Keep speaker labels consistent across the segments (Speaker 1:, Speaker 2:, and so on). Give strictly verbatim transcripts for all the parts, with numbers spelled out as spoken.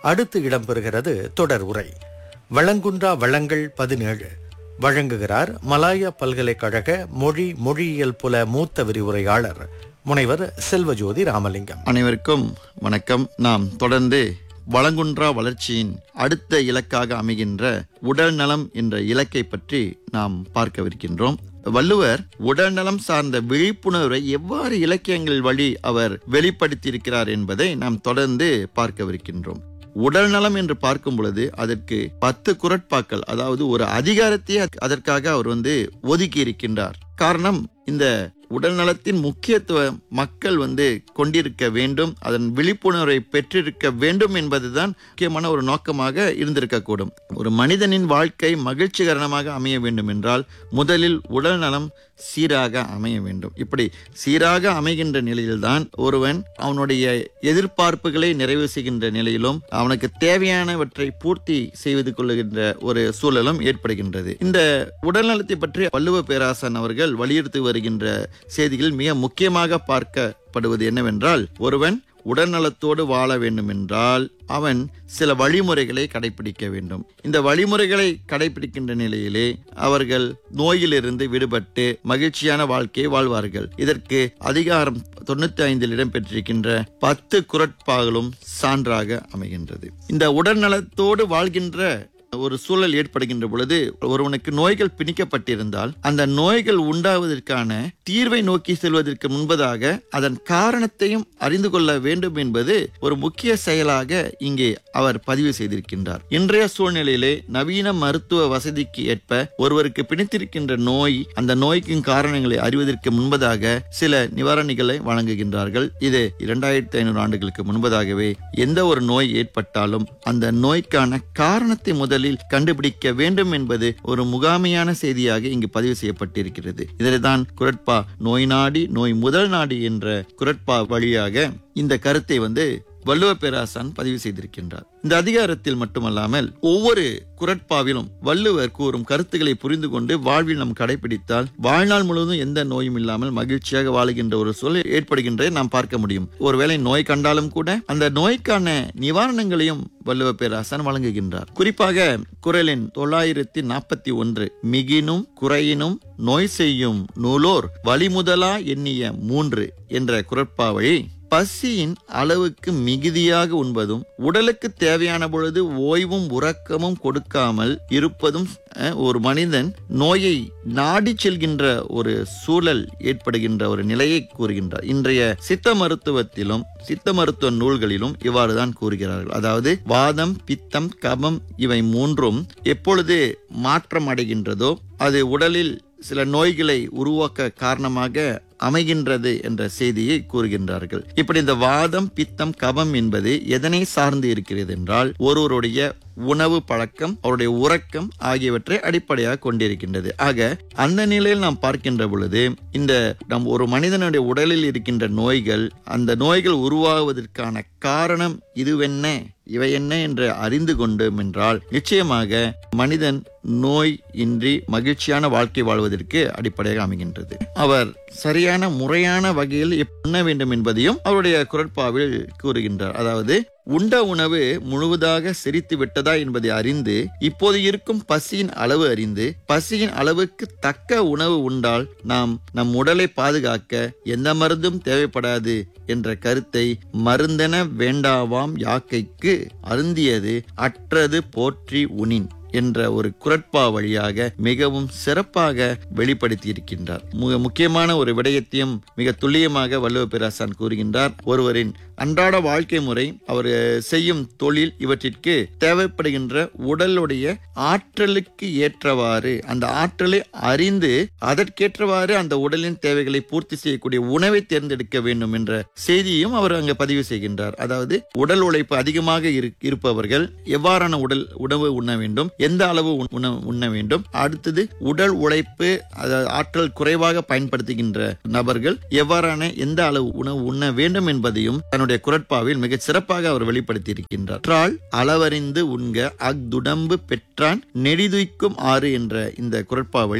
Speaker 1: அடுத்து இடம்பெறுகிறது தொடர் உரை. வளங்குன்றா வளங்கள் பதினேழு வழங்குகிறார் மலாயா பல்கலைக்கழக மொழி மொழியியல் புல மூத்த விரிவுரையாளர் முனைவர் செல்வஜோதி ராமலிங்கம்.
Speaker 2: அனைவருக்கும் வணக்கம். நாம் தொடர்ந்து வளங்குன்றா வளர்ச்சியின் அடுத்த இலக்காக அமைகின்ற உடல் நலம் என்ற இலக்கை பற்றி நாம் பார்க்கவிருக்கின்றோம். வள்ளுவர் உடல் நலம் சார்ந்த விழிப்புணர்வை எவ்வாறு இலக்கியங்கள் வழி அவர் வெளிப்படுத்தியிருக்கிறார் என்பதை நாம் தொடர்ந்து பார்க்கவிருக்கின்றோம். உடல் நலம் என்று பார்க்கும் பொழுது அதற்கு பத்து குறட்பாக்கள், அதாவது ஒரு அதிகாரத்தையே அதற்காக அவர் வந்து ஒதுக்கி இருக்கின்றார். காரணம், இந்த உடல் நலத்தின் முக்கியத்துவம் மக்கள் வந்து கொண்டிருக்க வேண்டும், அதன் விழிப்புணர்வை பெற்றிருக்க வேண்டும் என்பதுதான் முக்கியமான ஒரு நோக்கமாக இருந்திருக்கக்கூடும். ஒரு மனிதனின் வாழ்க்கை மகிழ்ச்சிகரமாக அமைய வேண்டும் என்றால் முதலில் உடல் நலம் சீராக அமைய வேண்டும். இப்படி சீராக அமைகின்ற நிலையில்தான் ஒருவன் அவனுடைய எதிர்பார்ப்புகளை நிறைவு செய்கின்ற நிலையிலும் அவனுக்கு தேவையானவற்றை பூர்த்தி செய்து கொள்ளுகின்ற ஒரு சூழலும் ஏற்படுகின்றது. இந்த உடல் நலத்தை பற்றி வள்ளுவ பேராசான் அவர்கள் வலியுறுத்தி வருகின்ற செய்திகள் மிக முக்கியமாக பார்க்கப்படுவது என்னவென்றால், ஒருவன் உடல்நலத்தோடு வாழ வேண்டும் என்றால் அவன் சில வழிமுறைகளை கடைபிடிக்க வேண்டும். இந்த வழிமுறைகளை கடைபிடிக்கின்ற நிலையிலே அவர்கள் நோயிலிருந்து விடுபட்டு மகிழ்ச்சியான வாழ்க்கையை வாழ்வார்கள். இதற்கு அதிகாரம் தொண்ணூத்தி ஐந்தில் இடம்பெற்றிருக்கின்ற பத்து குறட்பாக்களும் சான்றாக அமைகின்றது. இந்த உடல்நலத்தோடு வாழ்கின்ற ஒரு சூழல் ஏற்படுகின்ற பொழுது ஒருவனுக்கு நோய்கள் பிணிக்கப்பட்டிருந்தால் அந்த நோய்கள் உண்டாவதற்கான தீர்வை நோக்கி செல்வதற்கு முன்பதாக அதன் காரணத்தையும் அறிந்து கொள்ள வேண்டும் என்பது ஒரு முக்கிய செயலாக இங்கே அவர் பதிவு செய்திருக்கின்றார். இன்றைய சூழ்நிலையிலே நவீன மருத்துவ வசதிக்கு ஏற்ப ஒருவருக்கு பிணித்திருக்கின்ற நோய், அந்த நோய்க்கும் காரணங்களை அறிவதற்கு முன்பதாக சில நிவாரணிகளை வழங்குகின்றார்கள். இது இரண்டாயிரத்தி ஐநூறு ஆண்டுகளுக்கு முன்பதாகவே எந்த ஒரு நோய் ஏற்பட்டாலும் அந்த நோய்க்கான காரணத்தை முதல் கண்டுபிடிக்க வேண்டும் என்பது ஒரு முகாமையான செய்தியாக இங்கு பதிவு செய்யப்பட்டிருக்கிறது. இதில்தான் குறட்பா நோய் நாடி நோய் முதல் நாடி என்ற குறட்பா வழியாக இந்த கருத்தை வந்து வள்ளுவ பேராசான் பதிவு செய்திருக்கின்றார். இந்த அதிகாரத்தில் மட்டுமல்லாமல் ஒவ்வொரு குறட்பாவிலும் வள்ளுவர் கூறும் கருத்துக்களை புரிந்து கொண்டு வாழ்வில் நாம் கடைபிடித்தால் வாழ்நாள் முழுவதும் எந்த நோயும் இல்லாமல் மகிழ்ச்சியாக வாழுகின்ற ஒரு சூழல் ஏற்படுகின்றதை நாம் பார்க்க முடியும். ஒருவேளை நோய் கண்டாலும் கூட அந்த நோய்க்கான நிவாரணங்களையும் வள்ளுவ பேராசான் வழங்குகின்றார். குறிப்பாக குறளின் தொள்ளாயிரத்தி நாற்பத்தி ஒன்று மிகினும் குறையினும் நோய் செய்யும் நூலோர் வழிமுதலா எண்ணிய மூன்று என்ற குறட்பா வழி பசியின் அளவுக்கு மிகுதியாக உண்பதும் உடலுக்கு தேவையான பொழுது ஓய்வும் உறக்கமும் கொடுக்காமல் இருப்பதும் ஒரு மனிதன் நோயை நாடி செல்கின்ற ஒரு சூழல் ஏற்படுகின்ற ஒரு நிலையை கூறுகின்றார். இன்றைய சித்த மருத்துவத்திலும் சித்த மருத்துவ நூல்களிலும் இவ்வாறுதான் கூறுகிறார்கள். அதாவது வாதம், பித்தம், கபம் இவை மூன்றும் எப்பொழுது மாற்றம் அடைகின்றதோ அது உடலில் சில நோய்களை உருவாக்க காரணமாக அமைகின்றது என்ற செய்தியை கூறுகின்றார்கள். இப்படி இந்த வாதம், பித்தம், கபம் என்பது எதனை சார்ந்து இருக்கிறது என்றால் ஒருவருடைய உணவு பழக்கம், அவருடைய உறக்கம் ஆகியவற்றை அடிப்படையாக கொண்டிருக்கின்றது. ஆக அந்த நிலையில் நாம் பார்க்கின்ற பொழுது இந்த நம் ஒரு மனிதனுடைய உடலில் இருக்கின்ற நோய்கள், அந்த நோய்கள் உருவாகுவதற்கான காரணம் இதுவென்ன இவை என்ன என்று அறிந்து கொண்டோம் என்றால் நிச்சயமாக மனிதன் நோய் இன்றி மகிழ்ச்சியான வாழ்க்கை வாழ்வதற்கு அடிப்படையாக அமைகின்றது. அவர் சரியான முறையான வகையில் என்ன வேண்டும் என்பதையும் அவருடைய குறட்பாவில் கூறுகின்றார். அதாவது உண்ட உணவு முழுவதாக செரித்து விட்டதா என்பதை அறிந்து இப்போது இருக்கும் பசியின் அளவு அறிந்து பசியின் அளவுக்கு தக்க உணவு உண்டால் நாம் நம் உடலை பாதுகாக்க எந்த மருந்தும் தேவைப்படாது என்ற கருத்தை மருந்தென வேண்டாவாம் யாக்கைக்கு அருந்தியது அற்றது போற்றி உணின் என்ற ஒரு குறட்பா வழியாக மிகவும் சிறப்பாக வெளிப்படுத்தி இருக்கின்றார். மிக முக்கியமான ஒரு விடயத்தையும் மிக துல்லியமாக வள்ளுவ பேராசான் கூறுகின்றார். ஒருவரின் அன்றாட வாழ்க்கை முறை, அவர் செய்யும் தொழில் இவற்றிற்கு தேவைப்படுகின்ற உடலுடைய ஆற்றலுக்கு ஏற்றவாறு அந்த ஆற்றலை அறிந்து அதற்கேற்றவாறு அந்த உடலின் தேவைகளை பூர்த்தி செய்யக்கூடிய உணவை தேர்ந்தெடுக்க வேண்டும் என்ற செய்தியையும் அவர் அங்கு பதிவு செய்கின்றார். அதாவது உடல் உழைப்பு அதிகமாக இருப்பவர்கள் எவ்வாறான உடல் உணவு உண்ண வேண்டும், எந்த அளவு உண்ண வேண்டும், அடுத்தது உடல் உழைப்பு ஆற்றல் குறைவாக பயன்படுத்துகின்ற நபர்கள் எவ்வாறான எந்த அளவு உணவு உண்ண வேண்டும் என்பதையும் தன்னுடைய குறட்பாவில் மிக சிறப்பாக அவர் வெளிப்படுத்தி இருக்கின்றார். அளவறிந்து உண்க அக்துடம்பு பெற்றான் நெடிதுய்க்கும் ஆறு என்ற இந்த குறட்பா வழி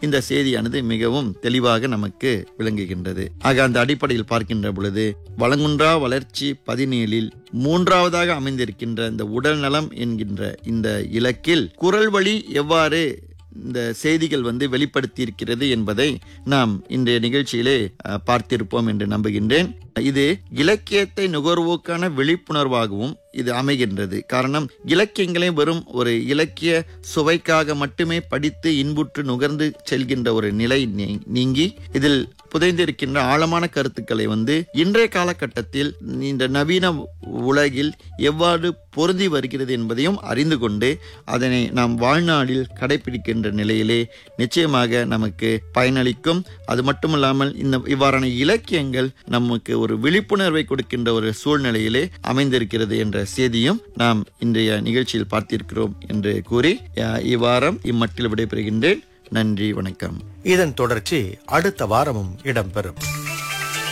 Speaker 2: இந்த செய்தியானது மிகவும் தெளிவாக நமக்கு விளங்குகின்றது. ஆக அந்த அடிப்படையில் பார்க்கின்ற பொழுது வளங்குன்றா வளர்ச்சி பதினேழில் மூன்றாவதாக அமைந்திருக்கின்ற இந்த உடல் நலம் என்கின்ற இந்த இலக்கில் குரல் வழி எவ்வாறு இந்த செய்திகள் வந்து வெளிப்படுத்தி இருக்கிறது என்பதை நாம் இன்றைய நிகழ்ச்சியிலே பார்த்திருப்போம் என்று நம்புகின்றேன். இது இலக்கியத்தை நுகர்வோக்கான விழிப்புணர்வாகவும் இது அமைகின்றது. காரணம், இலக்கியங்களை வெறும் ஒரு இலக்கிய சுவைக்காக மட்டுமே படித்து இன்புற்று நுகர்ந்து செல்கின்ற ஒரு நிலை நீங்கி இதில் புதைந்திருக்கின்ற ஆழமான கருத்துக்களை வந்து இன்றைய காலகட்டத்தில் இந்த நவீன உலகில் எவ்வாறு பொருந்தி வருகிறது என்பதையும் அறிந்து கொண்டு அதனை நாம் வாழ்நாளில் கடைபிடிக்கின்ற நிலையிலே நிச்சயமாக நமக்கு பயனளிக்கும். அது மட்டுமல்லாமல் இந்த இவ்வாறான இலக்கியங்கள் நமக்கு ஒரு விழிப்புணர்வை கொடுக்கின்ற ஒரு சூழ்நிலையிலே அமைந்திருக்கிறது என்ற செய்தியும் நாம் இன்றைய நிகழ்ச்சியில் பார்த்திருக்கிறோம் என்று கூறி இவ்வாரம் இம்மட்டில் விடைபெறுகின்றேன். நன்றி, வணக்கம்.
Speaker 1: இதன் தொடர்ச்சி அடுத்த வாரமும் இடம்பெறும்.